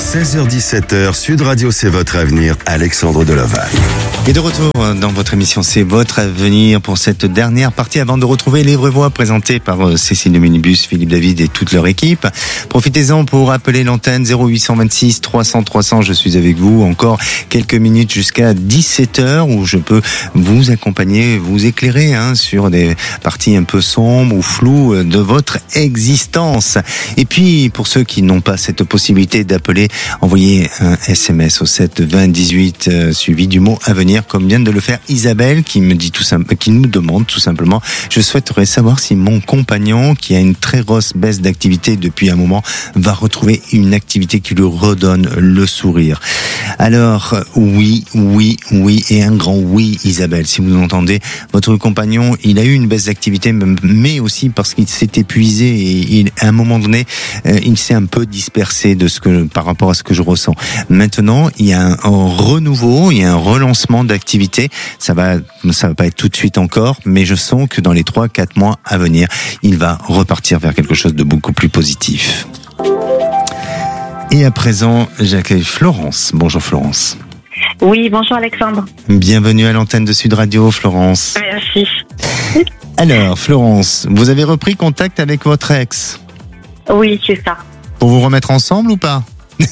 16h-17h, Sud Radio, c'est votre avenir. Alexandre Deloval. Et de retour dans votre émission C'est votre avenir pour cette dernière partie avant de retrouver Les Vraies Voix présentées par Cécile de Minibus, Philippe David et toute leur équipe. Profitez-en pour appeler l'antenne 0826 300 300. Je suis avec vous encore quelques minutes jusqu'à 17h où je peux vous accompagner, vous éclairer sur des parties un peu sombres ou floues de votre existence. Et puis pour ceux qui n'ont pas cette possibilité d'appeler, envoyez un SMS au 7 20 18 suivi du mot avenir, comme vient de le faire Isabelle, qui nous demande tout simplement: je souhaiterais savoir si mon compagnon, qui a une très grosse baisse d'activité depuis un moment, va retrouver une activité qui lui redonne le sourire. Alors oui et un grand oui, Isabelle, si vous entendez, votre compagnon, il a eu une baisse d'activité, mais aussi parce qu'il s'est épuisé et à un moment donné, il s'est un peu dispersé par rapport à ce que je ressens. Maintenant, il y a un renouveau, il y a un relancement d'activité. Ça va pas être tout de suite encore, mais je sens que dans les 3-4 mois à venir, il va repartir vers quelque chose de beaucoup plus positif. Et à présent, j'accueille Florence. Bonjour Florence. Oui, bonjour Alexandre. Bienvenue à l'antenne de Sud Radio, Florence. Merci. Alors, Florence, vous avez repris contact avec votre ex? Oui, c'est ça. Pour vous remettre ensemble ou pas?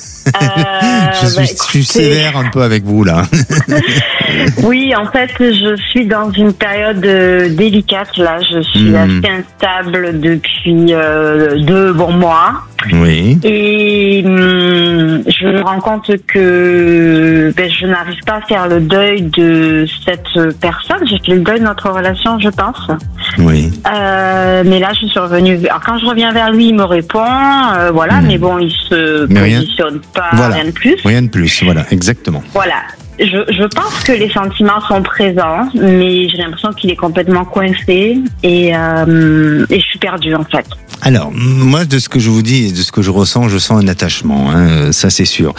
Je suis sévère un peu avec vous là. Oui, en fait, je suis dans une période délicate là. Je suis assez instable depuis 2 bons mois. Oui. Et je me rends compte que je n'arrive pas à faire le deuil de cette personne. J'ai fait le deuil de notre relation, je pense. Oui. Mais là, je suis revenue. Alors, quand je reviens vers lui, il me répond, voilà. Mais bon, il se positionne pas, voilà. Rien de plus. Rien de plus, voilà, exactement. Voilà. Je pense que les sentiments sont présents, mais j'ai l'impression qu'il est complètement coincé et je suis perdue en fait. Alors, moi, de ce que je vous dis et de ce que je sens un attachement, ça c'est sûr.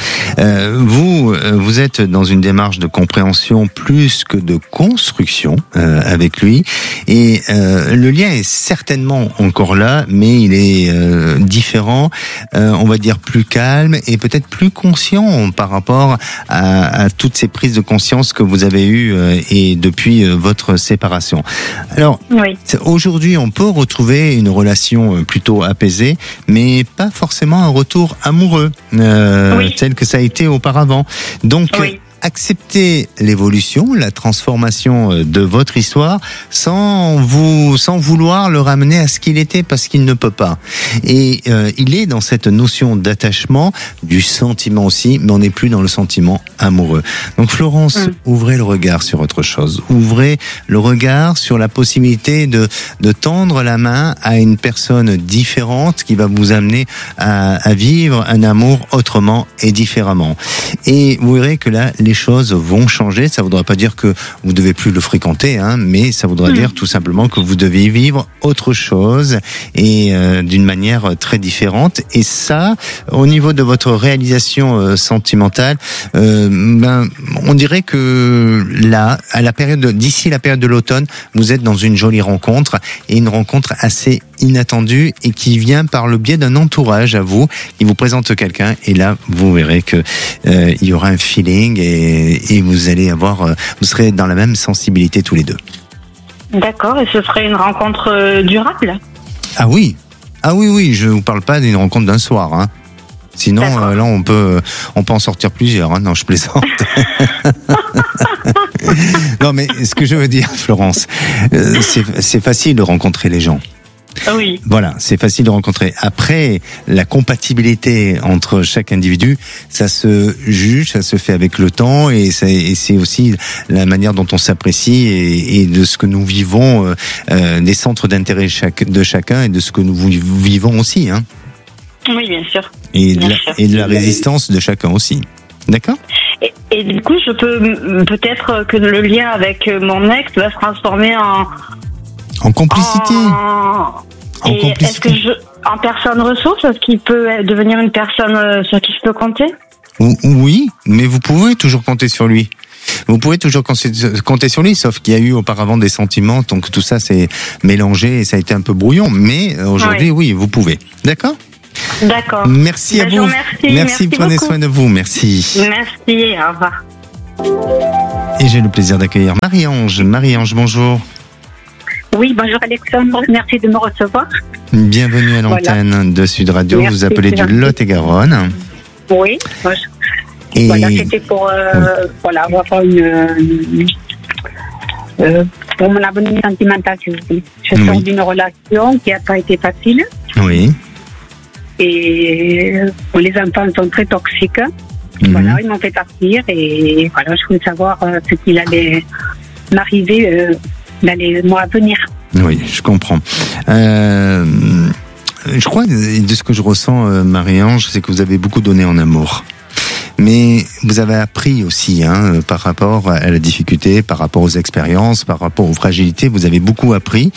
Vous êtes dans une démarche de compréhension plus que de construction avec lui, et le lien est certainement encore là, mais il est différent, on va dire plus calme et peut-être plus conscient par rapport à toutes ces prises de conscience que vous avez eues et depuis votre séparation. Alors, oui. Aujourd'hui, on peut retrouver une relation plutôt apaisée, mais pas forcément un retour amoureux tel que ça a été auparavant. Donc, accepter l'évolution, la transformation de votre histoire sans vouloir le ramener à ce qu'il était, parce qu'il ne peut pas. Et il est dans cette notion d'attachement, du sentiment aussi, mais on n'est plus dans le sentiment amoureux. Donc Florence, ouvrez le regard sur autre chose. Ouvrez le regard sur la possibilité de tendre la main à une personne différente qui va vous amener à vivre un amour autrement et différemment. Et vous verrez que là, les choses vont changer. Ça ne voudra pas dire que vous ne devez plus le fréquenter, mais ça voudra dire tout simplement que vous devez vivre autre chose et d'une manière très différente. Et ça, au niveau de votre réalisation sentimentale, on dirait que là, d'ici la période de l'automne, vous êtes dans une jolie rencontre, et une rencontre assez inattendue et qui vient par le biais d'un entourage à vous. Il vous présente quelqu'un, et là, vous verrez que il y aura un feeling et vous allez vous serez dans la même sensibilité tous les deux. D'accord, et ce serait une rencontre durable? Ah oui, je vous parle pas d'une rencontre d'un soir, Sinon, là, on peut en sortir plusieurs. Non, je plaisante. Non, mais ce que je veux dire, Florence, c'est facile de rencontrer les gens. Oui. Voilà, c'est facile de rencontrer. Après, la compatibilité entre chaque individu, ça se juge, ça se fait avec le temps, et c'est aussi la manière dont on s'apprécie et de ce que nous vivons, des centres d'intérêt de chacun et de ce que nous vivons aussi, Oui, bien sûr. Et de la résistance de chacun aussi. D'accord ? Et du coup, peut-être que le lien avec mon ex va se transformer en complicité. Est-ce que en personne ressource, est-ce qu'il peut devenir une personne sur qui je peux compter? Oui, mais vous pouvez toujours compter sur lui. Vous pouvez toujours compter sur lui, sauf qu'il y a eu auparavant des sentiments, donc tout ça s'est mélangé et ça a été un peu brouillon. Mais aujourd'hui, oui, vous pouvez. D'accord ? D'accord. Merci à Je vous. vous remercie. Merci prenez beaucoup. soin de vous. Merci. Merci, au revoir. Et j'ai le plaisir d'accueillir Marie-Ange. Marie-Ange, bonjour. Oui, bonjour Alexandre, merci de me recevoir. Bienvenue à l'antenne de Sud Radio. Merci, vous appelez c'est du gentil. Lot-et-Garonne. Oui, Et voilà, c'était pour avoir pour mon avenir sentimental, si vous voulez. Je sors Oui. d'une relation qui n'a pas été facile oui. et les enfants sont très toxiques. Mhm. Voilà, ils m'ont fait partir et voilà, je voulais savoir ce qu'il allait m'arriver dans les mois à venir. Oui, je comprends. Je crois, de ce que je ressens, Marie-Ange, c'est que vous avez beaucoup donné en amour. Mais vous avez appris aussi, par rapport à la difficulté, par rapport aux expériences, par rapport aux fragilités, vous avez beaucoup appris.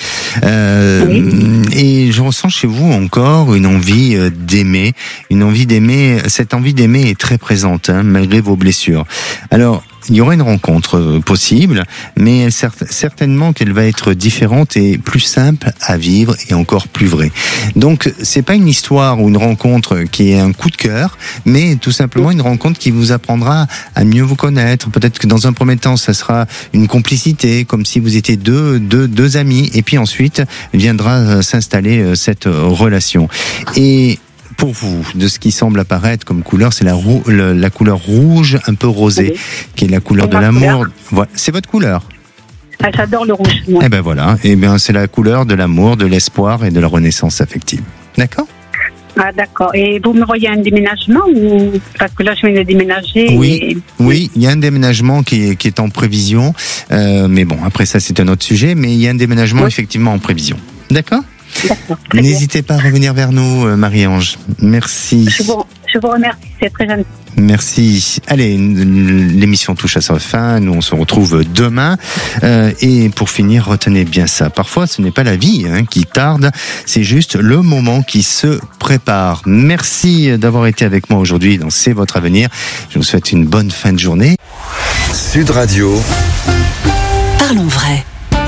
Et je ressens chez vous encore une envie d'aimer, Cette envie d'aimer est très présente, malgré vos blessures. Alors, il y aura une rencontre possible, mais certainement qu'elle va être différente et plus simple à vivre et encore plus vraie. Donc, c'est pas une histoire ou une rencontre qui est un coup de cœur, mais tout simplement une rencontre qui vous apprendra à mieux vous connaître. Peut-être que dans un premier temps, ça sera une complicité, comme si vous étiez deux amis, et puis ensuite viendra s'installer cette relation. Et pour vous, de ce qui semble apparaître comme couleur, c'est la couleur rouge un peu rosée, qui est la couleur de ma l'amour. couleur. Voilà, c'est votre couleur. Ah, j'adore le rouge, moi. Eh ben voilà, c'est la couleur de l'amour, de l'espoir et de la renaissance affective. D'accord ? Ah, d'accord. Et vous me voyez un déménagement ou parce que là je viens de déménager. Oui, il y a un déménagement qui est en prévision, mais bon, après ça c'est un autre sujet, mais il y a un déménagement effectivement en prévision. D'accord ? D'accord. Très bien. N'hésitez pas à revenir vers nous, Marie-Ange. Merci. Je vous remercie, c'est très gentil. Merci. Allez, l'émission touche à sa fin. Nous, on se retrouve demain. Et pour finir, retenez bien ça. Parfois, ce n'est pas la vie qui tarde, c'est juste le moment qui se prépare. Merci d'avoir été avec moi aujourd'hui dans C'est votre avenir. Je vous souhaite une bonne fin de journée. Sud Radio, Parlons vrai.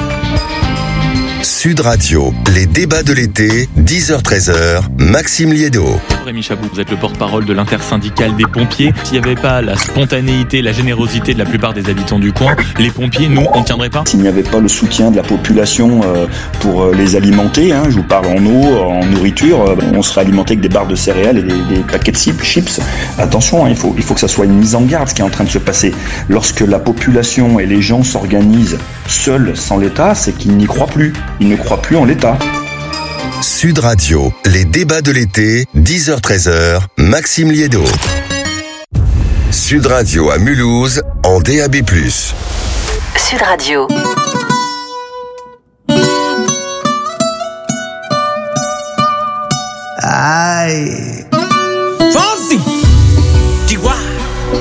Sud Radio, les débats de l'été, 10h-13h, Maxime Liédo. Rémi Chabot, vous êtes le porte-parole de l'intersyndicale des pompiers. S'il n'y avait pas la spontanéité, la générosité de la plupart des habitants du coin, les pompiers, nous, on ne tiendrait pas. S'il n'y avait pas le soutien de la population pour les alimenter, je vous parle en eau, en nourriture, on serait alimenté avec des barres de céréales et des paquets de chips. Attention, il faut que ça soit une mise en garde ce qui est en train de se passer. Lorsque la population et les gens s'organisent seuls sans l'État, c'est qu'ils n'y croient plus. Ils ne croient plus en l'État. Sud Radio, les débats de l'été, 10h-13h, Maxime Liédo. Sud Radio à Mulhouse, en DAB+. Sud Radio. Aïe. Fonzie, Chihuahua.